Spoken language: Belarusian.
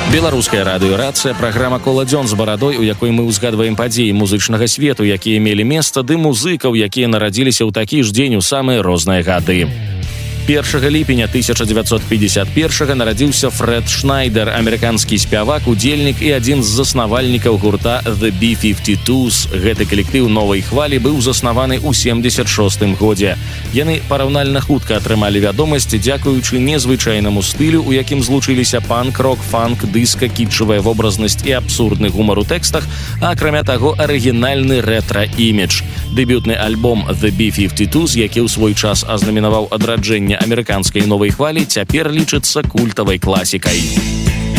Беларуская радыёрацыя, праграма «Кола дзён з барадой», у якой мы ўзгадваем падзеі музычнага свету, якія мелі месца, ды музыкаў, якія нарадзіліся ў такі ж дзень у самыя розныя гады. 1 ліпеня 1951 нарадзіўся Фрэд Шнайдер, амерыканскі спявак, удзельнік і адзін з заснавальнікаў гурта The B-52s. Гэты калектыў новай хвалі быў заснаваны ў 76-м годзе. Яны параўнальна хутка атрымалі вядомасць дзякуючы незвычайнаму стылю, у якім злучыліся панк-рок, фанк, дыска, кітчавая вобразнасць і абсурдны гумар у тэкстах, а акрамя таго арыгінальны рэтра-імідж. Дэбютны альбом The B-52s, які ў свой час азнаменаваў адраджэнне амерыканскай новай хвалі, цяпер лічыцца культавай класікай.